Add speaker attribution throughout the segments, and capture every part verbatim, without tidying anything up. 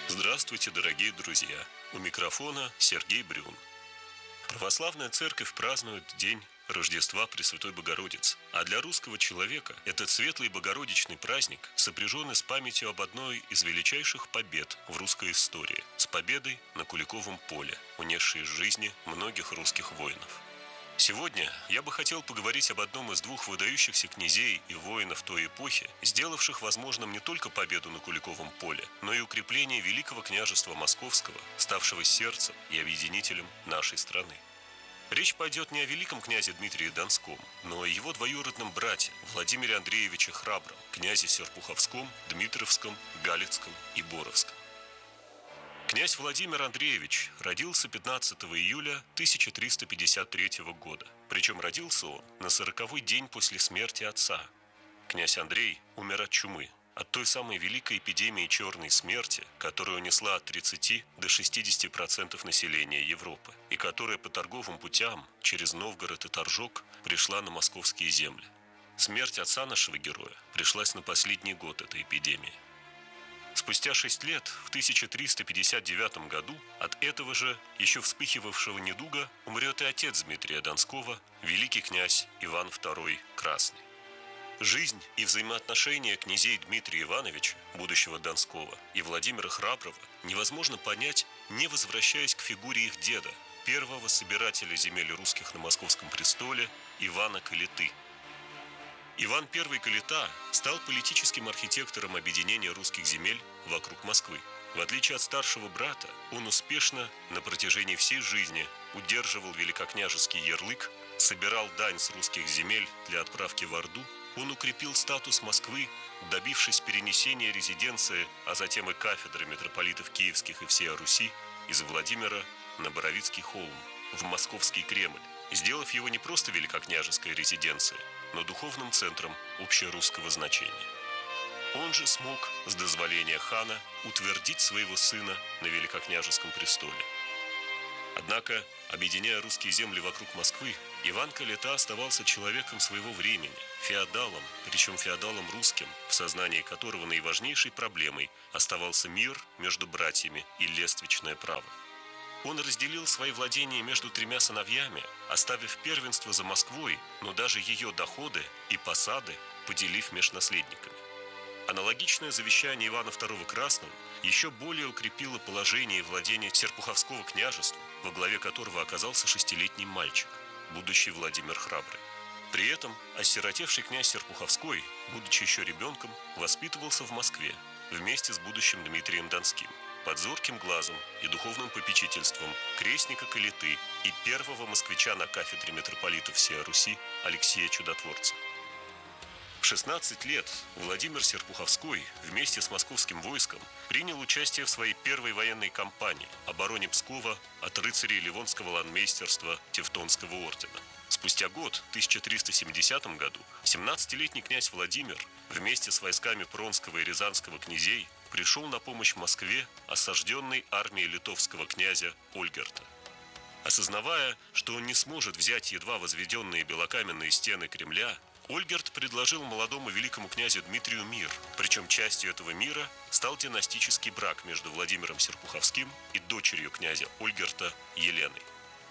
Speaker 1: Здравствуйте, дорогие друзья! У микрофона Сергей Брюн. Православная церковь празднует День Рождества Пресвятой Богородицы. А для русского человека этот светлый богородичный праздник сопряжен с памятью об одной из величайших побед в русской истории – с победой на Куликовом поле, унесшей из жизни многих русских воинов. Сегодня я бы хотел поговорить об одном из двух выдающихся князей и воинов той эпохи, сделавших возможным не только победу на Куликовом поле, но и укрепление Великого княжества Московского, ставшего сердцем и объединителем нашей страны. Речь пойдет не о великом князе Дмитрии Донском, но о его двоюродном брате Владимире Андреевиче Храбром, князе Серпуховском, Дмитровском, Галицком и Боровском. Князь Владимир Андреевич родился пятнадцатого июля тысяча триста пятьдесят третьего года. Причем родился он на сороковой день после смерти отца. Князь Андрей умер от чумы, от той самой великой эпидемии черной смерти, которая унесла от тридцати до шестидесяти процентов населения Европы, и которая по торговым путям через Новгород и Торжок пришла на московские земли. Смерть отца нашего героя пришлась на последний год этой эпидемии. Спустя шесть лет, в тысяча триста пятьдесят девятом году, от этого же, еще вспыхивавшего недуга, умрет и отец Дмитрия Донского, великий князь Иван второй Красный. Жизнь и взаимоотношения князей Дмитрия Ивановича, будущего Донского, и Владимира Храброго невозможно понять, не возвращаясь к фигуре их деда, первого собирателя земель русских на московском престоле, Ивана Калиты. Иван первый Калита стал политическим архитектором объединения русских земель вокруг Москвы. В отличие от старшего брата, он успешно на протяжении всей жизни удерживал великокняжеский ярлык, собирал дань с русских земель для отправки в Орду. Он укрепил статус Москвы, добившись перенесения резиденции, а затем и кафедры митрополитов киевских и всей Руси из Владимира на Боровицкий холм, в Московский Кремль, сделав его не просто великокняжеской резиденцией, но духовным центром общерусского значения. Он же смог, с дозволения хана, утвердить своего сына на великокняжеском престоле. Однако, объединяя русские земли вокруг Москвы, Иван Калита оставался человеком своего времени, феодалом, причем феодалом русским, в сознании которого наиважнейшей проблемой оставался мир между братьями и лествичное право. Он разделил свои владения между тремя сыновьями, оставив первенство за Москвой, но даже ее доходы и посады поделив меж наследниками. Аналогичное завещание Ивана второго Красного еще более укрепило положение и владение Серпуховского княжества, во главе которого оказался шестилетний мальчик, будущий Владимир Храбрый. При этом осиротевший князь Серпуховской, будучи еще ребенком, воспитывался в Москве вместе с будущим Дмитрием Донским, под зорким глазом и духовным попечительством крестника Калиты и первого москвича на кафедре митрополитов всей Руси Алексея Чудотворца. В шестнадцать лет Владимир Серпуховской вместе с московским войском принял участие в своей первой военной кампании – обороне Пскова от рыцарей Ливонского ландмейстерства Тевтонского ордена. Спустя год, в тысяча триста семидесятом году, семнадцатилетний князь Владимир вместе с войсками Пронского и Рязанского князей пришел на помощь Москве, осажденной армией литовского князя Ольгерта. Осознавая, что он не сможет взять едва возведенные белокаменные стены Кремля, Ольгерт предложил молодому великому князю Дмитрию мир, причем частью этого мира стал династический брак между Владимиром Серпуховским и дочерью князя Ольгерта Еленой.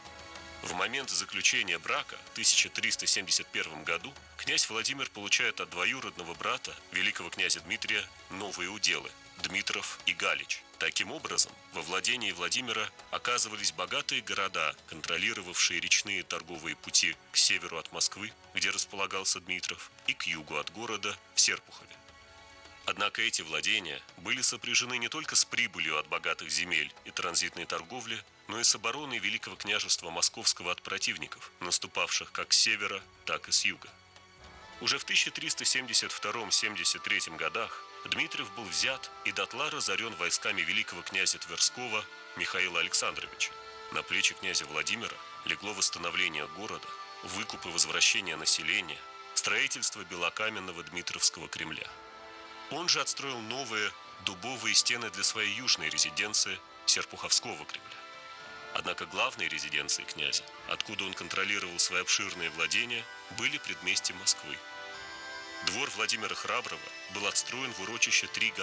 Speaker 1: В момент заключения брака в тысяча триста семьдесят первом году князь Владимир получает от двоюродного брата великого князя Дмитрия новые уделы – Дмитров и Галич. Таким образом, во владении Владимира оказывались богатые города, контролировавшие речные торговые пути к северу от Москвы, где располагался Дмитров, и к югу от города в Серпухове. Однако эти владения были сопряжены не только с прибылью от богатых земель и транзитной торговли, но и с обороной Великого княжества Московского от противников, наступавших как с севера, так и с юга. Уже в тысяча триста семьдесят втором — семьдесят третьем годах Дмитров был взят и дотла разорен войсками великого князя Тверского Михаила Александровича. На плечи князя Владимира легло восстановление города, выкуп и возвращение населения, строительство белокаменного Дмитровского Кремля. Он же отстроил новые дубовые стены для своей южной резиденции Серпуховского Кремля. Однако главной резиденцией князя, откуда он контролировал свои обширные владения, были предместья Москвы. Двор Владимира Храброго был отстроен в урочище Три горы,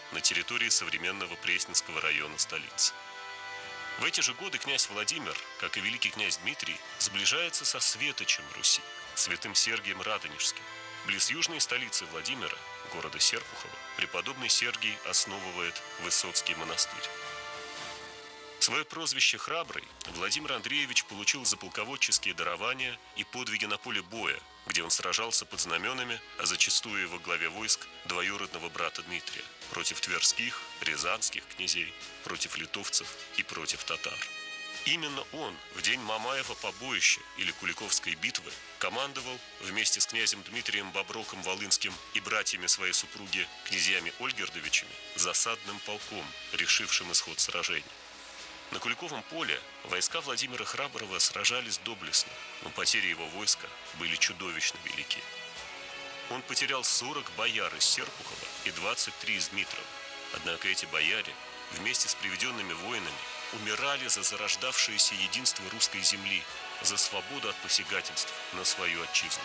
Speaker 1: на территории современного Пресненского района столицы. В эти же годы князь Владимир, как и великий князь Дмитрий, сближается со светочем Руси, святым Сергием Радонежским. Близ южной столицы Владимира, города Серпухова, преподобный Сергий основывает Высоцкий монастырь. Свое прозвище «Храбрый» Владимир Андреевич получил за полководческие дарования и подвиги на поле боя, где он сражался под знаменами, а зачастую и во главе войск двоюродного брата Дмитрия, против тверских, рязанских князей, против литовцев и против татар. Именно он в день Мамаева побоища или Куликовской битвы командовал вместе с князем Дмитрием Боброком Волынским и братьями своей супруги, князьями Ольгердовичами, засадным полком, решившим исход сражения. На Куликовом поле войска Владимира Храброго сражались доблестно, но потери его войска были чудовищно велики. Он потерял сорок бояр из Серпухова и двадцать три из Дмитрова. Однако эти бояре вместе с приведенными воинами умирали за зарождавшееся единство русской земли, за свободу от посягательств на свою отчизну.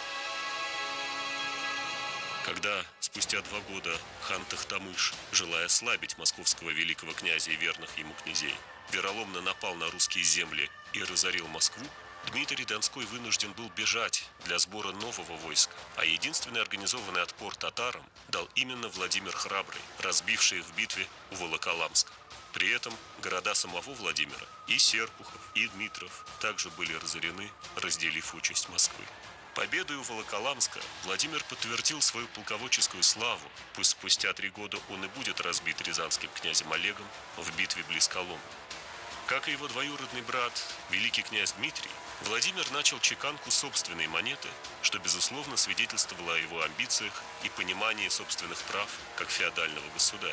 Speaker 1: Когда спустя два года хан Тохтамыш, желая ослабить московского великого князя и верных ему князей, вероломно напал на русские земли и разорил Москву, Дмитрий Донской вынужден был бежать для сбора нового войска, а единственный организованный отпор татарам дал именно Владимир Храбрый, разбивший их в битве у Волоколамска. При этом города самого Владимира, и Серпухов, и Дмитров, также были разорены, разделив участь Москвы. Победой у Волоколамска Владимир подтвердил свою полководческую славу, пусть спустя три года он и будет разбит рязанским князем Олегом в битве близ Коломны. Как и его двоюродный брат, великий князь Дмитрий, Владимир начал чеканку собственной монеты, что, безусловно, свидетельствовало о его амбициях и понимании собственных прав как феодального государя.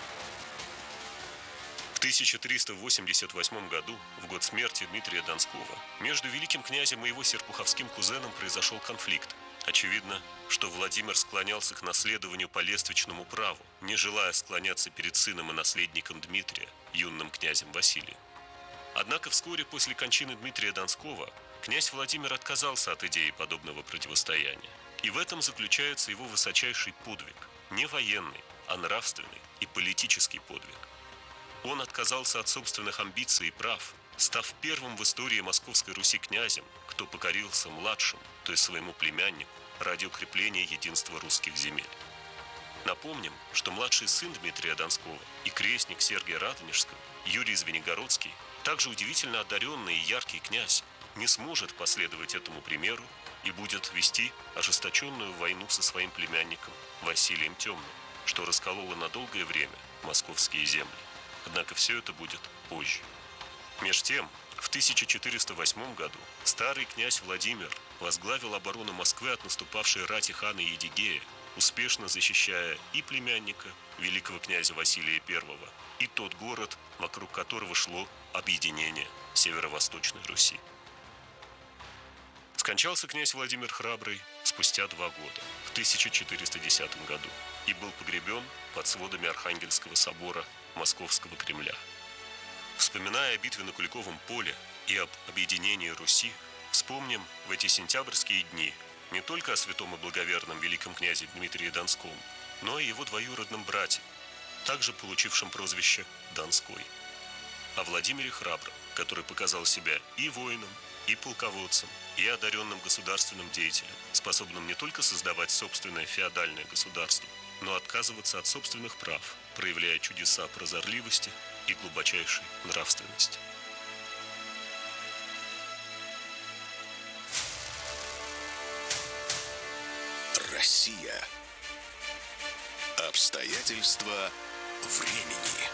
Speaker 1: В тысяча триста восемьдесят восьмом году, в год смерти Дмитрия Донского, между великим князем и его серпуховским кузеном произошел конфликт. Очевидно, что Владимир склонялся к наследованию по лествичному праву, не желая склоняться перед сыном и наследником Дмитрия, юным князем Василием. Однако вскоре после кончины Дмитрия Донского князь Владимир отказался от идеи подобного противостояния. И в этом заключается его высочайший подвиг, не военный, а нравственный и политический подвиг. Он отказался от собственных амбиций и прав, став первым в истории Московской Руси князем, кто покорился младшим, то есть своему племяннику, ради укрепления единства русских земель. Напомним, что младший сын Дмитрия Донского и крестник Сергия Радонежского, Юрий Звенигородский, также удивительно одаренный и яркий князь, не сможет последовать этому примеру и будет вести ожесточенную войну со своим племянником Василием Темным, что раскололо на долгое время московские земли. Однако все это будет позже. Меж тем, в тысяча четыреста восьмом году старый князь Владимир возглавил оборону Москвы от наступавшей рати хана Едигея, успешно защищая и племянника великого князя Василия Первого, и тот город, вокруг которого шло объединение Северо-Восточной Руси. Скончался князь Владимир Храбрый спустя два года, в тысяча четыреста десятом году, и был погребен под сводами Архангельского собора Московского Кремля. Вспоминая о битве на Куликовом поле и об объединении Руси, вспомним в эти сентябрьские дни не только о святом и благоверном великом князе Дмитрии Донском, но и его двоюродном брате, также получившем прозвище Донской, о Владимире Храбром, который показал себя и воином, и полководцем, и одаренным государственным деятелем, способным не только создавать собственное феодальное государство, но отказываться от собственных прав, проявляя чудеса прозорливости и глубочайшей нравственности.
Speaker 2: Россия. Обстоятельства времени.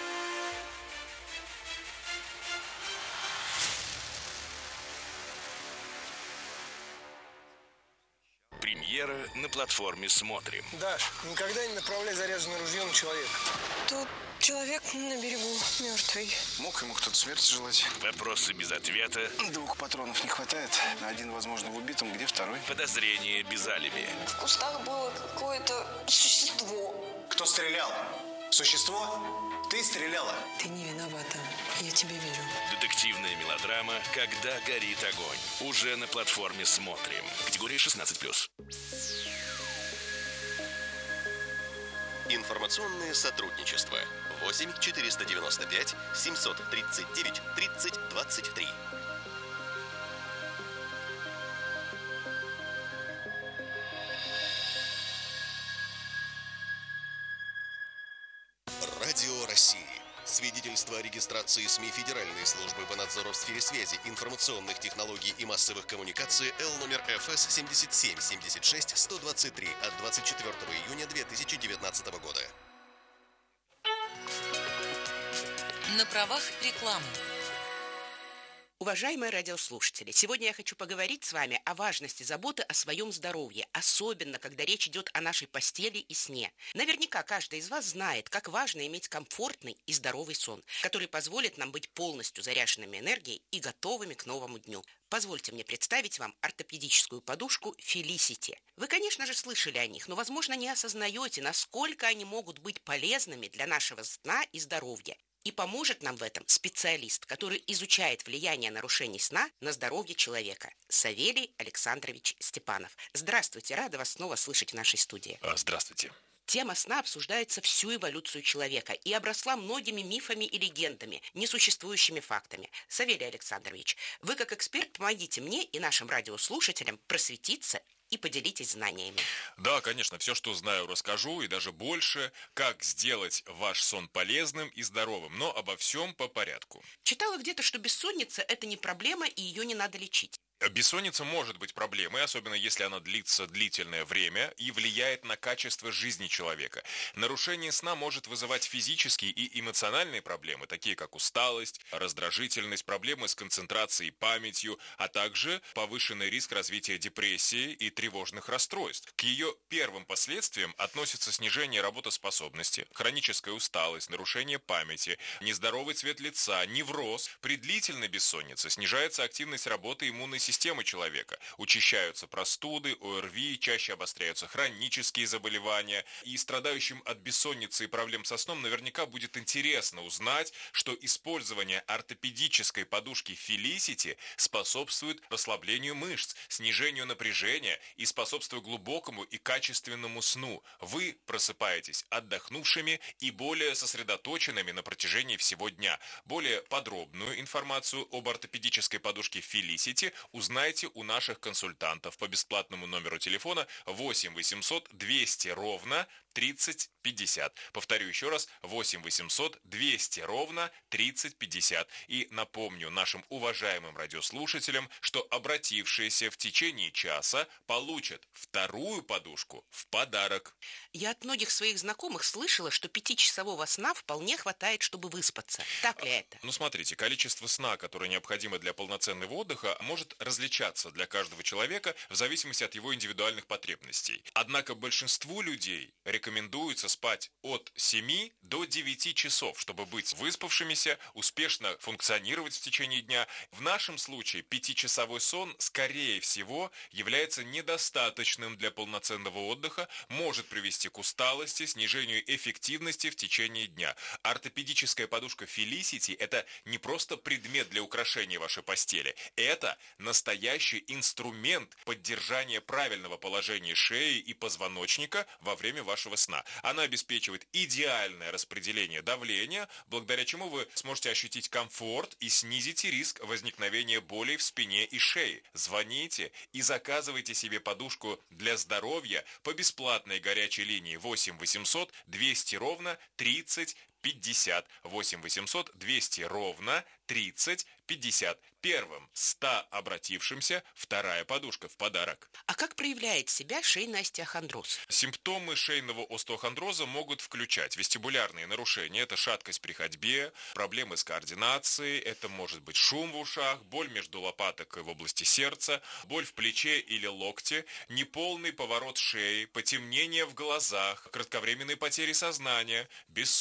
Speaker 2: Премьера на платформе «Смотрим».
Speaker 3: Даш, никогда не направляй заряженное ружье на человека.
Speaker 4: Тут человек на берегу мертвый.
Speaker 3: Мог ему кто-то смерти желать.
Speaker 2: Вопросы без ответа.
Speaker 3: Двух патронов не хватает. Один, возможно, в убитом, где второй?
Speaker 2: Подозрения без алиби.
Speaker 4: В кустах было какое-то существо.
Speaker 3: Кто стрелял? Существо? Ты стреляла?
Speaker 4: Ты не виновата. Я тебе верю.
Speaker 2: Детективная мелодрама «Когда горит огонь». Уже на платформе «Смотрим». Категория шестнадцать плюс.
Speaker 5: Информация. информационное сотрудничество. восемь четыреста девяносто пять семьсот тридцать девять тридцать двадцать три. Радио России. Свидетельство о регистрации СМИ Федеральной службы по надзору в сфере связи, информационных технологий и массовых коммуникаций Л номер Ф С семьдесят семь семьдесят шесть сто двадцать три от двадцать четвёртого июня две тысячи девятнадцатого года.
Speaker 6: На правах рекламы.
Speaker 7: Уважаемые радиослушатели, сегодня я хочу поговорить с вами о важности заботы о своем здоровье, особенно когда речь идет о нашей постели и сне. Наверняка каждый из вас знает, как важно иметь комфортный и здоровый сон, который позволит нам быть полностью заряженными энергией и готовыми к новому дню. Позвольте мне представить вам ортопедическую подушку Felicity. Вы, конечно же, слышали о них, но, возможно, не осознаете, насколько они могут быть полезными для нашего сна и здоровья. И поможет нам в этом специалист, который изучает влияние нарушений сна на здоровье человека. Савелий Александрович Степанов. Здравствуйте, рада вас снова слышать в нашей студии.
Speaker 8: Здравствуйте.
Speaker 7: Тема сна обсуждается всю эволюцию человека и обросла многими мифами и легендами, несуществующими фактами. Савелий Александрович, вы как эксперт помогите мне и нашим радиослушателям просветиться и поделитесь знаниями.
Speaker 8: Да, конечно, все, что знаю, расскажу, и даже больше, как сделать ваш сон полезным и здоровым, но обо всем по порядку.
Speaker 7: Читала где-то, что бессонница – это не проблема, и ее не надо лечить.
Speaker 8: Бессонница может быть проблемой, особенно если она длится длительное время и влияет на качество жизни человека. Нарушение сна может вызывать физические и эмоциональные проблемы, такие как усталость, раздражительность, проблемы с концентрацией и памятью, а также повышенный риск развития депрессии и тревожных расстройств. К ее первым последствиям относятся снижение работоспособности, хроническая усталость, нарушение памяти, нездоровый цвет лица, невроз. При длительной бессоннице снижается активность работы иммунной системы, системы человека. Учащаются простуды, О Р Ви, чаще обостряются хронические заболевания. И страдающим от бессонницы и проблем со сном наверняка будет интересно узнать, что использование ортопедической подушки Felicity способствует расслаблению мышц, снижению напряжения и способствует глубокому и качественному сну. Вы просыпаетесь отдохнувшими и более сосредоточенными на протяжении всего дня. Более подробную информацию об ортопедической подушке Felicity узнайте у наших консультантов по бесплатному номеру телефона восемь восемьсот двести ровно тридцать пятьдесят. Повторю еще раз, восемь восемьсот двести ровно тридцать пятьдесят. И напомню нашим уважаемым радиослушателям, что обратившиеся в течение часа получат вторую подушку в подарок.
Speaker 7: Я от многих своих знакомых слышала, что пятичасового сна вполне хватает, чтобы выспаться. Так ли это?
Speaker 8: Ну, смотрите, количество сна, которое необходимо для полноценного отдыха, может различаться для каждого человека в зависимости от его индивидуальных потребностей. Однако большинству людей рекомендуется спать от семи до девяти часов, чтобы быть выспавшимися, успешно функционировать в течение дня. В нашем случае пятичасовой сон, скорее всего, является недостаточным для полноценного отдыха, может привести к усталости, снижению эффективности в течение дня. Ортопедическая подушка Felicity – это не просто предмет для украшения вашей постели, это настоящий инструмент поддержания правильного положения шеи и позвоночника во время вашего сна. Она обеспечивает идеальное распределение давления, благодаря чему вы сможете ощутить комфорт и снизите риск возникновения болей в спине и шее. Звоните и заказывайте себе подушку для здоровья по бесплатной горячей линии восемь восемьсот двести ровно тридцать пятьдесят. восемь восемьсот двести ровно тридцать пятьдесят. Первым ста обратившимся вторая подушка в подарок.
Speaker 7: А как проявляет себя шейный остеохондроз?
Speaker 8: Симптомы шейного остеохондроза могут включать вестибулярные нарушения, это шаткость при ходьбе, проблемы с координацией, это может быть шум в ушах, боль между лопаток и в области сердца, боль в плече или локте, неполный поворот шеи, потемнение в глазах, кратковременные потери сознания, бессонница,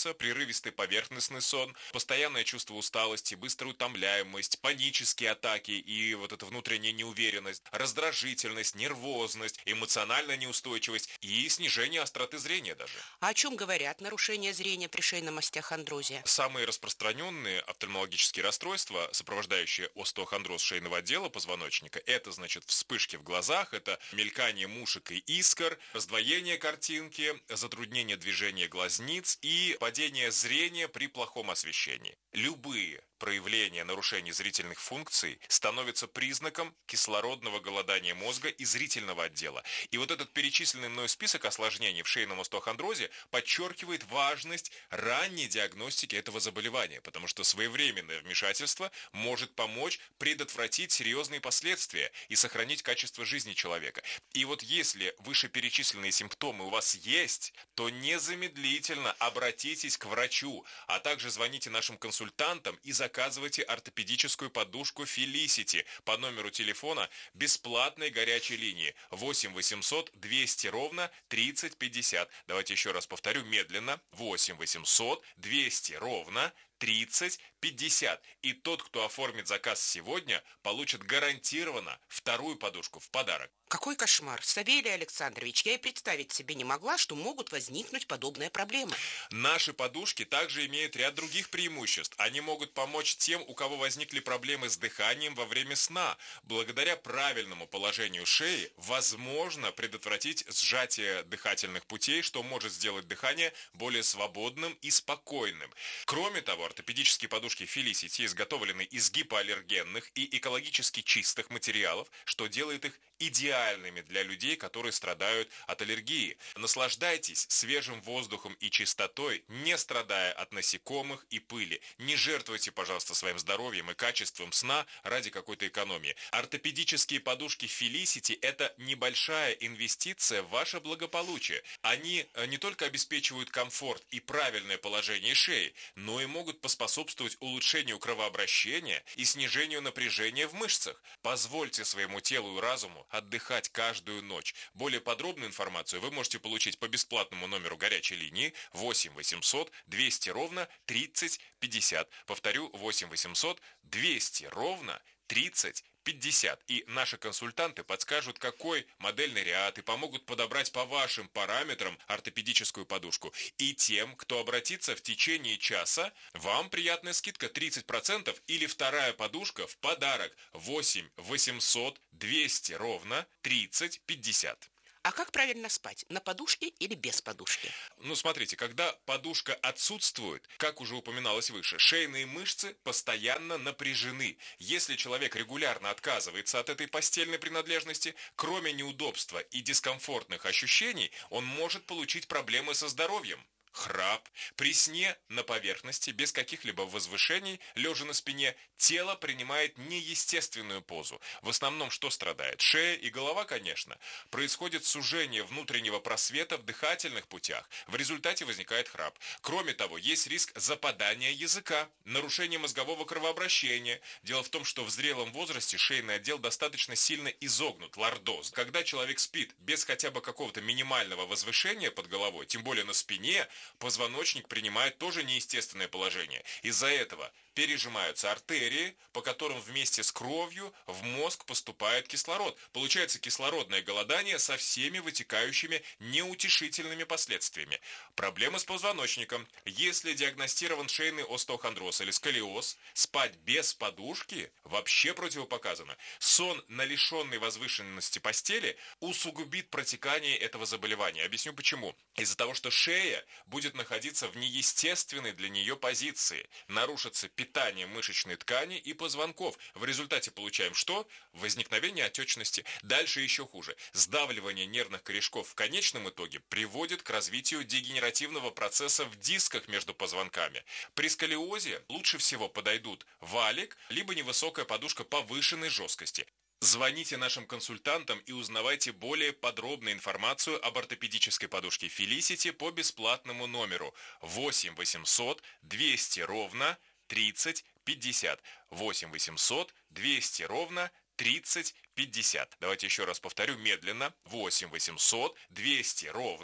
Speaker 8: бессонница, прерывистый поверхностный сон, постоянное чувство усталости, быстрая утомляемость, панические атаки и вот эта внутренняя неуверенность, раздражительность, нервозность, эмоциональная неустойчивость и снижение остроты зрения даже.
Speaker 7: А о чем говорят нарушения зрения при шейном остеохондрозе?
Speaker 8: Самые распространенные офтальмологические расстройства, сопровождающие остеохондроз шейного отдела позвоночника, это, значит, вспышки в глазах, это мелькание мушек и искр, раздвоение картинки, затруднение движения глазниц и падение зрения при плохом освещении. Любые проявления нарушений зрительных функций становятся признаком кислородного голодания мозга и зрительного отдела. И вот этот перечисленный мной список осложнений в шейном остеохондрозе подчеркивает важность ранней диагностики этого заболевания, потому что своевременное вмешательство может помочь предотвратить серьезные последствия и сохранить качество жизни человека. И вот если вышеперечисленные симптомы у вас есть, то незамедлительно обратитесь к врачу, а также звоните нашим консультантам и заказывайте ортопедическую подушку Felicity по номеру телефона бесплатной горячей линии восемь восемьсот двести ровно тридцать пятьдесят. Давайте еще раз повторю медленно. восемь восемьсот двести ровно тридцать пятьдесят. И тот, кто оформит заказ сегодня, получит гарантированно вторую подушку в подарок.
Speaker 7: Какой кошмар! Савелий Александрович, я и представить себе не могла, что могут возникнуть подобные проблемы.
Speaker 8: Наши подушки также имеют ряд других преимуществ. Они могут помочь тем, у кого возникли проблемы с дыханием во время сна. Благодаря правильному положению шеи возможно предотвратить сжатие дыхательных путей, что может сделать дыхание более свободным и спокойным. Кроме того, ортопедические подушки Felicity изготовлены из гипоаллергенных и экологически чистых материалов, что делает их идеальными для людей, которые страдают от аллергии. Наслаждайтесь свежим воздухом и чистотой, не страдая от насекомых и пыли. Не жертвуйте, пожалуйста, своим здоровьем и качеством сна ради какой-то экономии. Ортопедические подушки Felicity – это небольшая инвестиция в ваше благополучие. Они не только обеспечивают комфорт и правильное положение шеи, но и могут поспособствовать улучшению кровообращения и снижению напряжения в мышцах. Позвольте своему телу и разуму отдыхать каждую ночь. Более подробную информацию вы можете получить по бесплатному номеру горячей линии восемь восемьсот двести ровно тридцать пятьдесят. Повторю, восемь восемьсот двести ровно тридцать пятьдесят. И наши консультанты подскажут, какой модельный ряд, и помогут подобрать по вашим параметрам ортопедическую подушку. И тем, кто обратится в течение часа, вам приятная скидка тридцать процентов или вторая подушка в подарок. восемь восемьсот двести ровно тридцать пятьдесят.
Speaker 7: А как правильно спать? На подушке или без подушки?
Speaker 8: Ну, смотрите, когда подушка отсутствует, как уже упоминалось выше, шейные мышцы постоянно напряжены. Если человек регулярно отказывается от этой постельной принадлежности, кроме неудобства и дискомфортных ощущений, он может получить проблемы со здоровьем. Храп. При сне на поверхности, без каких-либо возвышений, лежа на спине, тело принимает неестественную позу. В основном что страдает? Шея и голова, конечно. Происходит сужение внутреннего просвета в дыхательных путях. В результате возникает храп. Кроме того, есть риск западания языка, нарушения мозгового кровообращения. Дело в том, что в зрелом возрасте шейный отдел достаточно сильно изогнут, лордоз. Когда человек спит без хотя бы какого-то минимального возвышения под головой, тем более на спине, позвоночник принимает тоже неестественное положение. Из-за этого пережимаются артерии, по которым вместе с кровью в мозг поступает кислород. Получается кислородное голодание со всеми вытекающими неутешительными последствиями. Проблемы с позвоночником. Если диагностирован шейный остеохондроз или сколиоз, спать без подушки вообще противопоказано. Сон на лишенной возвышенности постели усугубит протекание этого заболевания. Объясню почему. Из-за того, что шея будет находиться в неестественной для нее позиции. Нарушится питание мышечной ткани и позвонков. В результате получаем что? Возникновение отечности. Дальше еще хуже. Сдавливание нервных корешков в конечном итоге приводит к развитию дегенеративного процесса в дисках между позвонками. При сколиозе лучше всего подойдут валик, либо невысокая подушка повышенной жесткости. Звоните нашим консультантам и узнавайте более подробную информацию об ортопедической подушке Felicity по бесплатному номеру восемь восемьсот двести ровно тридцать пятьдесят. восемь восемьсот двести ровно тридцать пятьдесят. Давайте еще раз повторю медленно. восемь восемьсот двести ровно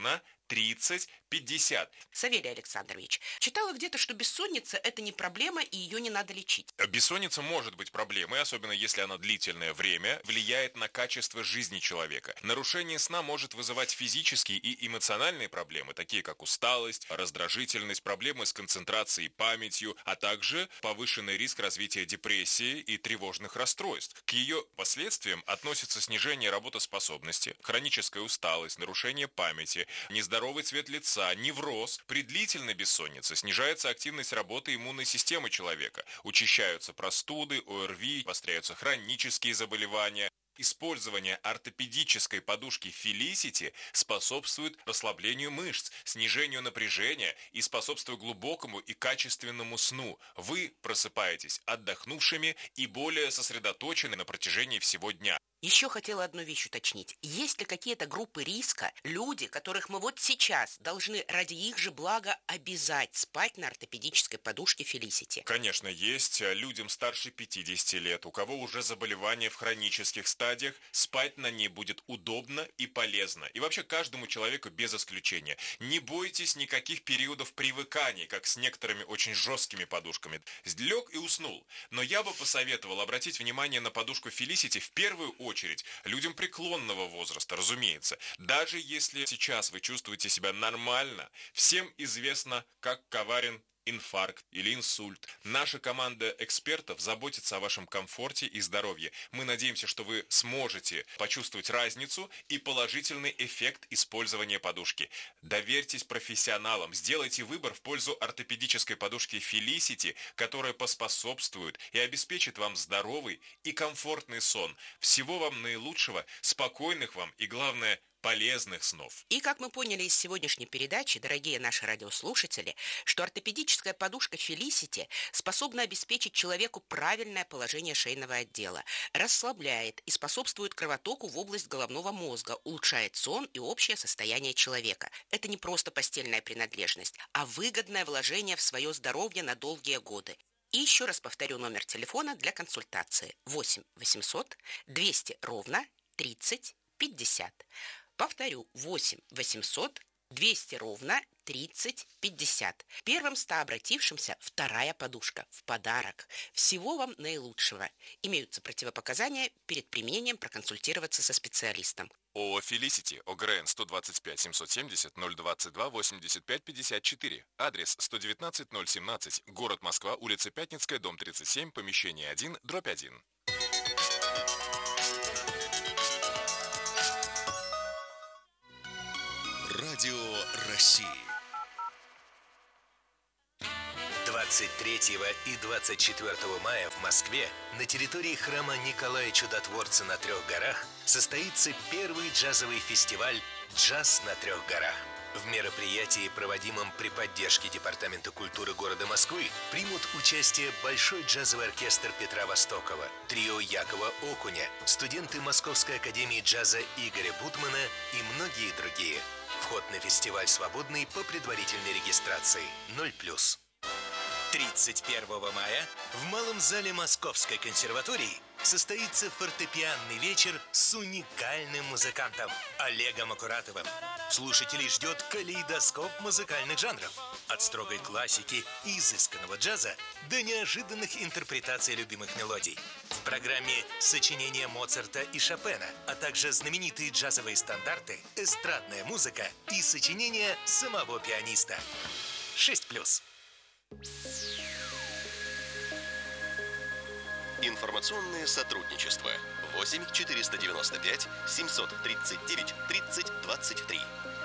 Speaker 8: тридцать пятьдесят.
Speaker 7: Савелий Александрович, читала где-то, что бессонница – это не проблема и ее не надо лечить.
Speaker 8: Бессонница может быть проблемой, особенно если она длительное время влияет на качество жизни человека. Нарушение сна может вызывать физические и эмоциональные проблемы, такие как усталость, раздражительность, проблемы с концентрацией и памятью, а также повышенный риск развития депрессии и тревожных расстройств. К ее последствиям относятся снижение работоспособности, хроническая усталость, нарушение памяти, нездоровый цвет лица, невроз. При длительной бессоннице снижается активность работы иммунной системы человека, учащаются простуды, ОРВИ, обостряются хронические заболевания. Использование ортопедической подушки Felicity способствует расслаблению мышц, снижению напряжения и способствует глубокому и качественному сну. Вы просыпаетесь отдохнувшими и более сосредоточены на протяжении всего дня.
Speaker 7: Еще хотела одну вещь уточнить. Есть ли какие-то группы риска, люди, которых мы вот сейчас должны ради их же блага обязать спать на ортопедической подушке Felicity?
Speaker 8: Конечно, есть. Людям старше пятидесяти лет, у кого уже заболевания в хронических стадиях, спать на ней будет удобно и полезно. И вообще каждому человеку без исключения. Не бойтесь никаких периодов привыкания, как с некоторыми очень жесткими подушками. Лег и уснул. Но я бы посоветовал обратить внимание на подушку Felicity в первую очередь. очередь людям преклонного возраста, разумеется. Даже если сейчас вы чувствуете себя нормально, всем известно, как коварен инфаркт или инсульт. Наша команда экспертов заботится о вашем комфорте и здоровье. Мы надеемся, что вы сможете почувствовать разницу и положительный эффект использования подушки. Доверьтесь профессионалам, сделайте выбор в пользу ортопедической подушки Felicity, которая поспособствует и обеспечит вам здоровый и комфортный сон. Всего вам наилучшего, спокойных вам и, главное, полезных снов.
Speaker 7: И как мы поняли из сегодняшней передачи, дорогие наши радиослушатели, что ортопедическая подушка Felicity способна обеспечить человеку правильное положение шейного отдела, расслабляет и способствует кровотоку в область головного мозга, улучшает сон и общее состояние человека. Это не просто постельная принадлежность, а выгодное вложение в свое здоровье на долгие годы. И еще раз повторю номер телефона для консультации. восемь восемьсот двести ровно тридцать пятьдесят. Повторю, восемь восемьсот двести ровно тридцать пятьдесят. Первым ста обратившимся вторая подушка в подарок. Всего вам наилучшего. Имеются противопоказания, перед применением проконсультироваться со специалистом.
Speaker 8: ООО «Felicity», ОГРН сто двадцать пять семьсот семьдесят ноль двадцать два восемьдесят пять пятьдесят четыре. Адрес сто девятнадцать ноль семнадцать. Город Москва, улица Пятницкая, дом тридцать семь, помещение один, дробь один.
Speaker 5: Радио России.
Speaker 9: двадцать третьего и двадцать четвёртого мая в Москве на территории храма Николая Чудотворца на Трех горах состоится первый джазовый фестиваль «Джаз на Трех горах». В мероприятии, проводимом при поддержке Департамента культуры города Москвы, примут участие Большой джазовый оркестр Петра Востокова, трио Якова Окуня, студенты Московской академии джаза Игоря Бутмана и многие другие. Вход на фестиваль свободный по предварительной регистрации. ноль плюс. тридцать первого мая в Малом зале Московской консерватории состоится фортепианный вечер с уникальным музыкантом Олегом Акуратовым. Слушателей ждет калейдоскоп музыкальных жанров. От строгой классики и изысканного джаза до неожиданных интерпретаций любимых мелодий. В программе сочинения Моцарта и Шопена, а также знаменитые джазовые стандарты, эстрадная музыка и сочинения самого пианиста. шесть плюс.
Speaker 5: Информационное сотрудничество. восемь четыреста девяносто пять семьсот тридцать девять тридцать двадцать три.